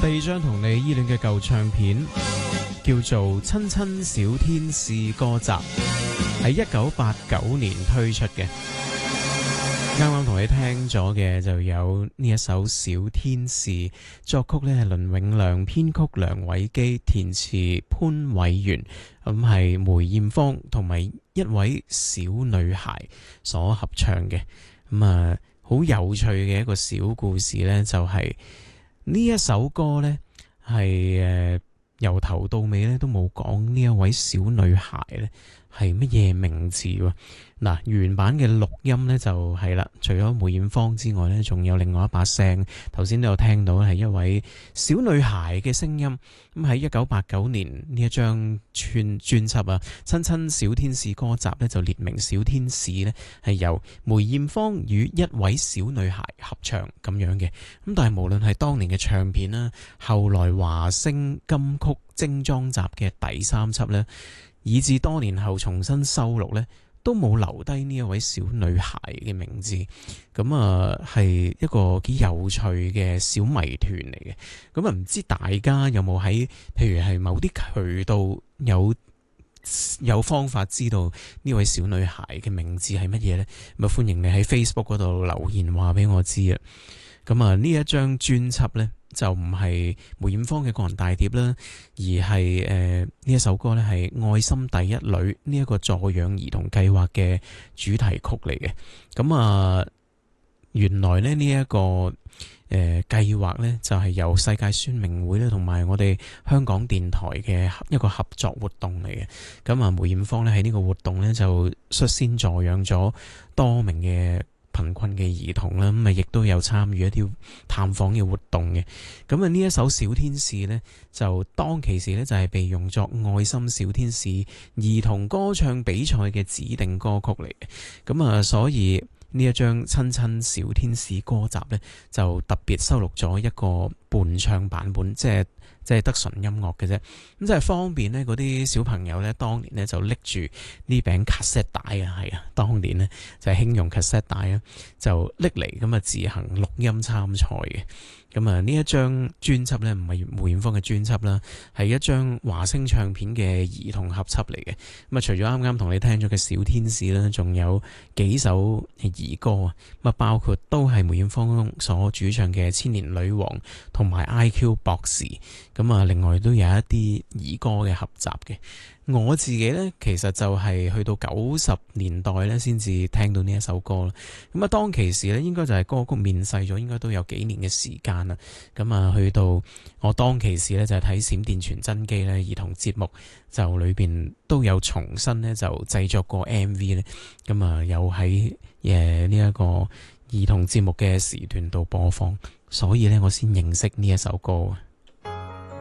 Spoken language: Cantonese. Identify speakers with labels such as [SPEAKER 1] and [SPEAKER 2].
[SPEAKER 1] 第二張同你依戀嘅舊唱片叫做《親親小天使》歌集，喺1989年推出嘅。啱啱同你聽咗嘅就有呢一首《小天使》，作曲呢係倫永亮，編曲梁偉基，填詞潘偉源，咁係梅艷芳同埋一位小女孩所合唱嘅。咁好有趣嘅一個小故事呢，就係呢一首歌呢係由頭到尾呢都冇講呢一位小女孩呢係乜嘢名字喎。嗱，原版嘅錄音呢就係啦，除咗梅艷芳之外呢，仲有另外一把聲，頭先都有聽到係一位小女孩嘅聲音。咁喺1989年呢一張專輯啊，親親小天使歌集呢，就列明小天使呢係由梅艷芳與一位小女孩合唱咁樣嘅。咁但係無論係當年嘅唱片啦，後來華星金曲精裝集嘅第3輯呢，以至多年後重新收錄呢，都冇留低呢一位小女孩嘅名字。咁係一個幾有趣嘅小謎團嚟嘅。咁唔知大家有冇喺譬如係某啲渠道有方法知道呢位小女孩嘅名字係乜嘢呢？咁歡迎你喺 Facebook 嗰度留言話俾我知啊。咁呢一張專輯呢，就唔係梅艷芳嘅個人大碟啦，而係呢一首歌呢係愛心第一女呢一個助養兒童計劃嘅主題曲嚟嘅。咁原來呢一個計劃呢，就係由世界宣明會咧同埋我哋香港電台嘅一個合作活動嚟嘅。咁梅艷芳呢喺呢個活動呢，就率先助養咗多名嘅貧困嘅兒童啦，咁亦都有參與一啲探訪嘅活動嘅。咁呢一首小天使呢，就當其時呢，就係被用作愛心小天使兒童歌唱比賽嘅指定歌曲嚟嘅。咁所以呢一張親親小天使歌集呢，就特別收錄咗一個伴唱版本，即係得純音樂嘅啫。咁即係方便呢嗰啲小朋友呢，當年呢就拎住呢餅卡式帶啊，係啊，當年呢就係興用卡式帶啊，就拎嚟咁自行錄音參賽嘅。咁呢一張專輯呢，唔係梅艷芳嘅專輯啦，係一張華星唱片嘅兒童合輯嚟嘅。咁除咗啱啱同你聽咗嘅小天使啦，仲有幾首兒歌啊，咁包括都係梅艷芳所主唱嘅千年女王同埋 IQ 博士。咁另外都有一啲兒歌嘅合集嘅。我自己呢，其實就係去到90年代呢先至聽到呢一首歌啦。咁當其時呢，應該就係歌曲面世咗，應該都有幾年嘅時間啦。咁去到我當其時呢，就係睇閃電傳真機呢兒童節目，就裏邊都有重新呢就製作過 MV 呢。咁有喺呢一個兒童節目嘅時段度播放，所以呢，我先認識呢一首歌。